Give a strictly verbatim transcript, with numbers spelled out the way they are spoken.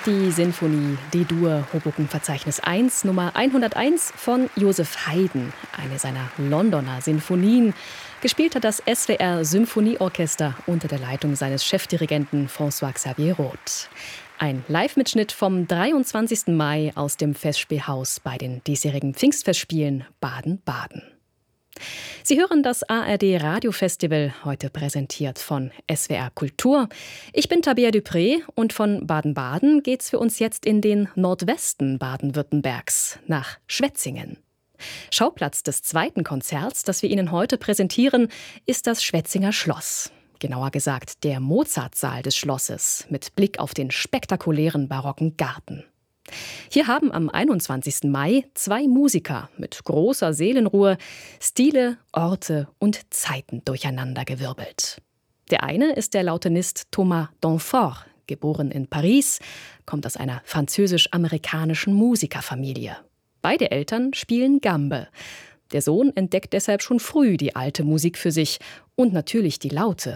Die Sinfonie D-Dur, Hoboken-Verzeichnis eins, Nummer hunderteins von Joseph Haydn, eine seiner Londoner Sinfonien. Gespielt hat das S W R Symphonieorchester unter der Leitung seines Chefdirigenten François-Xavier Roth. Ein Live-Mitschnitt vom dreiundzwanzigsten Mai aus dem Festspielhaus bei den diesjährigen Pfingstfestspielen Baden-Baden. Sie hören das A R D Radiofestival, heute präsentiert von S W R Kultur. Ich bin Tabea Dupré und von Baden-Baden geht's für uns jetzt in den Nordwesten Baden-Württembergs, nach Schwetzingen. Schauplatz des zweiten Konzerts, das wir Ihnen heute präsentieren, ist das Schwetzinger Schloss. Genauer gesagt der Mozartsaal des Schlosses mit Blick auf den spektakulären barocken Garten. Hier haben am einundzwanzigsten Mai zwei Musiker mit großer Seelenruhe Stile, Orte und Zeiten durcheinandergewirbelt. Der eine ist der Lautenist Thomas Danforth, geboren in Paris, kommt aus einer französisch-amerikanischen Musikerfamilie. Beide Eltern spielen Gambe. Der Sohn entdeckt deshalb schon früh die alte Musik für sich und natürlich die Laute